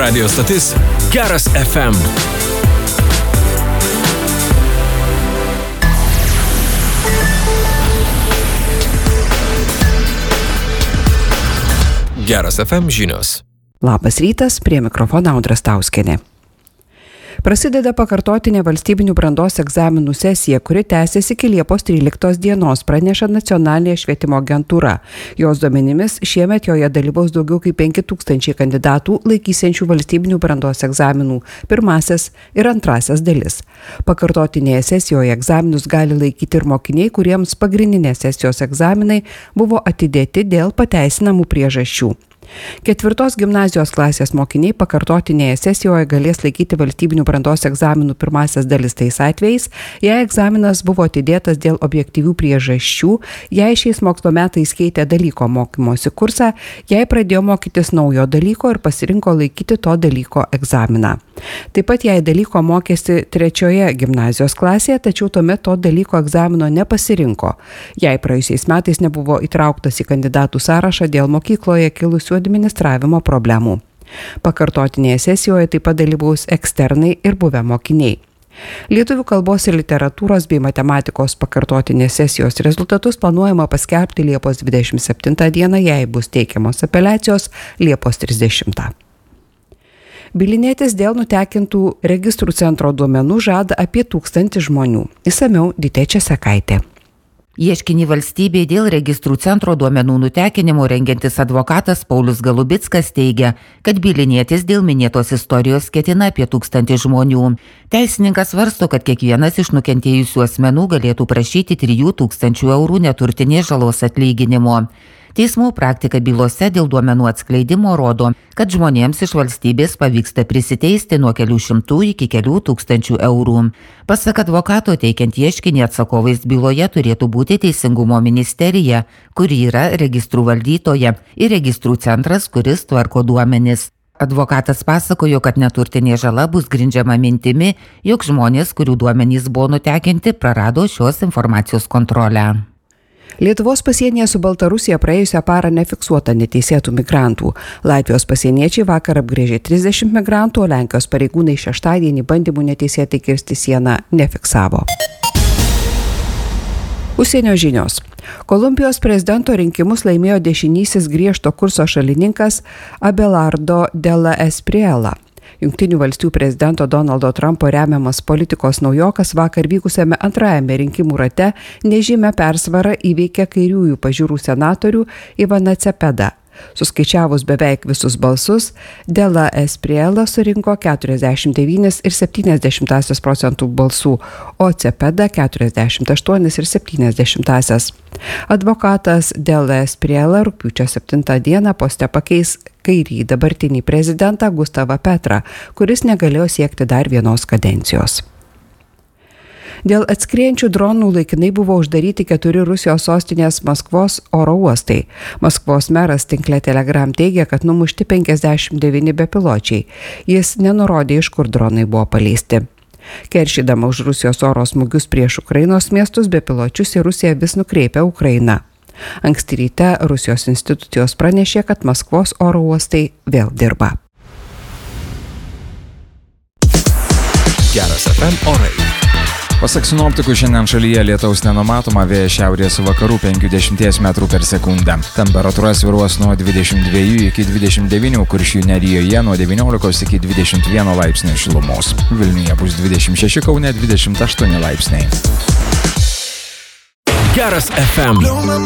Radio stotis Geras FM. Geras FM žinios. Labas rytas, prie mikrofono Audra Stauskienė. Prasideda pakartotinė valstybinių brandos egzaminų sesija, kuri tęsiasi iki Liepos 13 dienos, praneša Nacionalinė švietimo agentūra. Jos duomenimis šiemet joje dalyvaus daugiau kaip 5000 kandidatų laikysiančių valstybinių brandos egzaminų pirmasis ir antrasis dalis. Pakartotinėje sesijoje egzaminus gali laikyti ir mokiniai, kuriems pagrindinės sesijos egzaminai buvo atidėti dėl pateisinamų priežasčių. 4 gimnazijos klasės mokiniai pakartotinėje sesijoje galės laikyti valstybinių brandos egzaminų pirmasis dalis tais atvejais, jei egzaminas buvo atidėtas dėl objektyvių priežasčių, jei šiais mokslo metais keitė dalyko mokymosi kursą, jei pradėjo mokytis naujo dalyko ir pasirinko laikyti to dalyko egzaminą. Taip pat jei dalyko mokėsi 3 gimnazijos klasėje, tačiau tuomet to dalyko egzamino nepasirinko, jei praėjusiais metais nebuvo įtrauktas į kandidatų sąrašą dėl mokykloje kilusių administravimo problemų. Pakartotinėje sesijoje taip pat dalyvaus eksternai ir buvę mokiniai. Lietuvių kalbos ir literatūros bei matematikos pakartotinės sesijos rezultatus planuojama paskelbti Liepos 27 dieną, jei bus teikiamos apeliacijos Liepos 30. Bylinėtis dėl nutekintų registrų centro duomenų žada apie 1000 žmonių. Išsamiau Dytė Česekaitė. Ieškinį valstybei dėl registrų centro duomenų nutekinimo rengiantis advokatas Paulius Galubickas teigia, kad bylinėtis dėl minėtos istorijos ketina apie 1000 žmonių. Teisininkas svarsto, kad kiekvienas iš nukentėjusių asmenų galėtų prašyti 3000 eurų neturtinės žalos atlyginimo. Teismų praktika bylose dėl duomenų atskleidimo rodo, kad žmonėms iš valstybės pavyksta prisiteisti nuo kelių šimtų iki kelių tūkstančių eurų. Pasak advokato, teikiant ieškinį atsakovais byloje turėtų būti Teisingumo ministerija, kuri yra registrų valdytoja, ir registrų centras, kuris tvarko duomenis. Advokatas pasakojo, kad neturtinė žala bus grindžiama mintimi, jog žmonės, kurių duomenys buvo nutekinti, prarado šios informacijos kontrolę. Lietuvos pasienyje su Baltarusija praėjusią parą nefiksuota neteisėtų migrantų. Latvijos pasieniečiai vakar apgrėžė 30 migrantų, o Lenkijos pareigūnai šeštadienį bandymų neteisėtai kirsti sieną nefiksavo. Užsienio žinios. Kolumbijos prezidento rinkimus laimėjo dešinysis griežto kurso šalininkas Abelardo de la Espriella. Jungtinių valstijų prezidento Donaldo Trumpo remiamas politikos naujokas vakar vykusiame antrajame rinkimų rate nežymę persvarą įveikė kairiųjų pažiūrų senatorių Ivaną Cepedą. Suskaičiavus beveik visus balsus, de la Espriella surinko 49,7% balsų, o Cepeda 48,7%. Advokatas de la Espriella rugpjūčio 7 dieną poste pakeis kairįjį dabartinį prezidentą Gustavą Petrą, kuris negalėjo siekti dar vienos kadencijos. Dėl atskriejančių dronų laikinai buvo uždaryti 4 Rusijos sostinės Maskvos oro uostai. Maskvos meras tinkle Telegram teigia, kad numušti 59 bepiločiai. Jis nenurodė, iš kur dronai buvo paleisti. Keršydama už Rusijos oro smūgius prieš Ukrainos miestus, bepiločius į Rusiją vis nukreipia Ukraina. Anksti ryte Rusijos institucijos pranešė, kad Maskvos oro uostai vėl dirba. Geras FM orai. Pasak sinoptikų, šiandien šalyje lietaus nenumatoma, vėjas šiaurės vakarų 50 metrų per sekundę. Temperatūra svyruos nuo 22 iki 29, Kuršių nerijoje nuo 19 iki 21 laipsnių šilumos. Vilniuje bus 26, Kaune 28 laipsniai. Geras FM.